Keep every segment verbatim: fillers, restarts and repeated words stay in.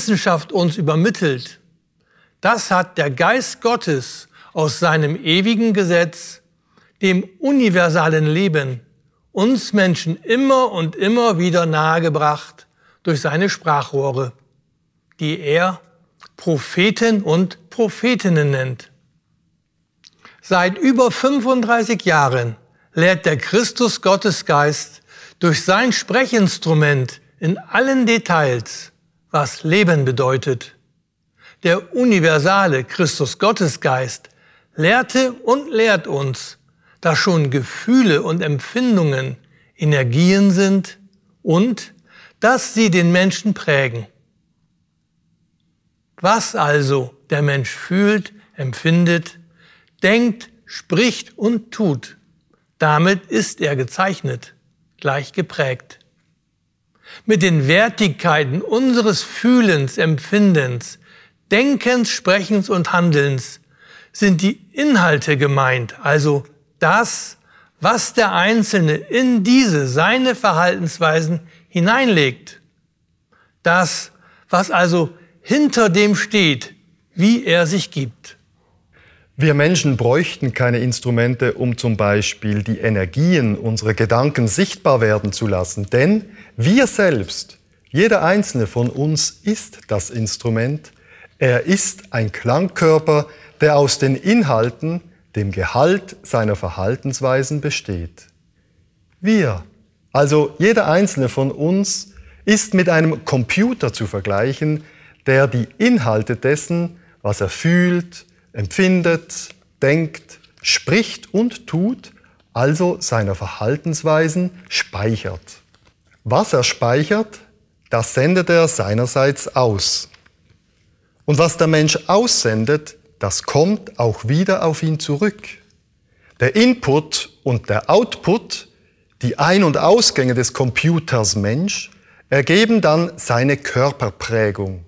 Wissenschaft uns übermittelt, das hat der Geist Gottes aus seinem ewigen Gesetz, dem universalen Leben, uns Menschen immer und immer wieder nahegebracht durch seine Sprachrohre, die er Propheten und Prophetinnen nennt. Seit über fünfunddreißig Jahren lehrt der Christus-Gottesgeist durch sein Sprechinstrument in allen Details, was Leben bedeutet. Der universale Christus-Gottesgeist lehrte und lehrt uns, dass schon Gefühle und Empfindungen Energien sind und dass sie den Menschen prägen. Was also der Mensch fühlt, empfindet, denkt, spricht und tut, damit ist er gezeichnet, gleich geprägt. Mit den Wertigkeiten unseres Fühlens, Empfindens, Denkens, Sprechens und Handelns sind die Inhalte gemeint, also das, was der Einzelne in diese, seine Verhaltensweisen hineinlegt. Das, was also hinter dem steht, wie er sich gibt. Wir Menschen bräuchten keine Instrumente, um zum Beispiel die Energien unserer Gedanken sichtbar werden zu lassen. Denn wir selbst, jeder einzelne von uns ist das Instrument. Er ist ein Klangkörper, der aus den Inhalten, dem Gehalt seiner Verhaltensweisen besteht. Wir, also jeder einzelne von uns, ist mit einem Computer zu vergleichen, der die Inhalte dessen, was er fühlt, empfindet, denkt, spricht und tut, also seiner Verhaltensweisen, speichert. Was er speichert, das sendet er seinerseits aus. Und was der Mensch aussendet, das kommt auch wieder auf ihn zurück. Der Input und der Output, die Ein- und Ausgänge des Computers Mensch, ergeben dann seine Körperprägung.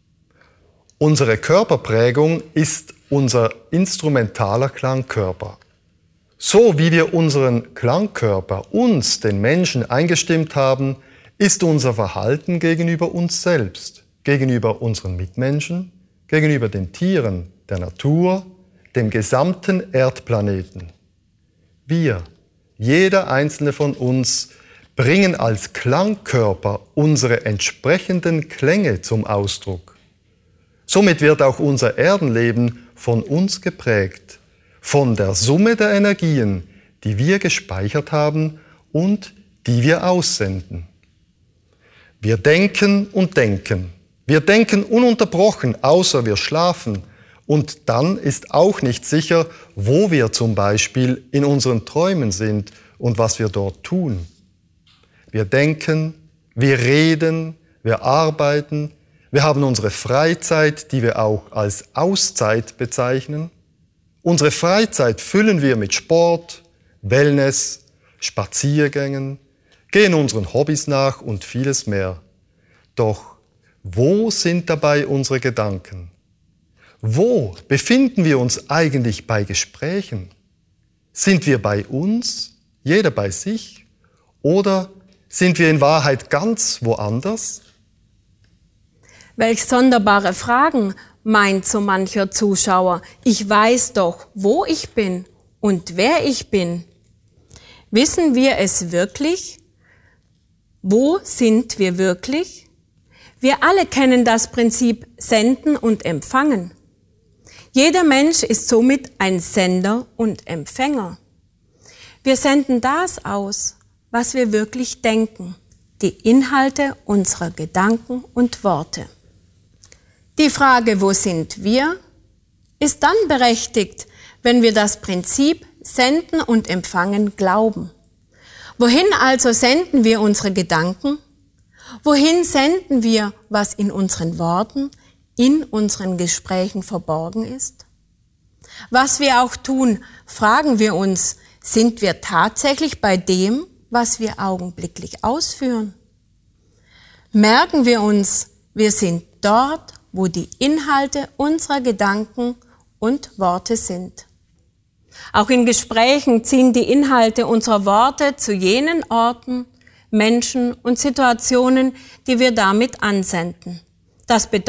Unsere Körperprägung ist unser instrumentaler Klangkörper. So wie wir unseren Klangkörper, uns, den Menschen, eingestimmt haben, ist unser Verhalten gegenüber uns selbst, gegenüber unseren Mitmenschen, gegenüber den Tieren, der Natur, dem gesamten Erdplaneten. Wir, jeder einzelne von uns, bringen als Klangkörper unsere entsprechenden Klänge zum Ausdruck. Somit wird auch unser Erdenleben von uns geprägt, von der Summe der Energien, die wir gespeichert haben und die wir aussenden. Wir denken und denken. Wir denken ununterbrochen, außer wir schlafen. Und dann ist auch nicht sicher, wo wir zum Beispiel in unseren Träumen sind und was wir dort tun. Wir denken, wir reden, wir arbeiten, wir haben unsere Freizeit, die wir auch als Auszeit bezeichnen. Unsere Freizeit füllen wir mit Sport, Wellness, Spaziergängen, gehen unseren Hobbys nach und vieles mehr. Doch wo sind dabei unsere Gedanken? Wo befinden wir uns eigentlich bei Gesprächen? Sind wir bei uns, jeder bei sich, oder sind wir in Wahrheit ganz woanders? Welch sonderbare Fragen, meint so mancher Zuschauer. Ich weiß doch, wo ich bin und wer ich bin. Wissen wir es wirklich? Wo sind wir wirklich? Wir alle kennen das Prinzip Senden und Empfangen. Jeder Mensch ist somit ein Sender und Empfänger. Wir senden das aus, was wir wirklich denken, die Inhalte unserer Gedanken und Worte. Die Frage, wo sind wir, ist dann berechtigt, wenn wir das Prinzip Senden und Empfangen glauben. Wohin also senden wir unsere Gedanken? Wohin senden wir, was in unseren Worten, in unseren Gesprächen verborgen ist? Was wir auch tun, fragen wir uns, sind wir tatsächlich bei dem, was wir augenblicklich ausführen? Merken wir uns, wir sind dort, wo die Inhalte unserer Gedanken und Worte sind. Auch in Gesprächen ziehen die Inhalte unserer Worte zu jenen Orten, Menschen und Situationen, die wir damit ansenden. Das bedeutet,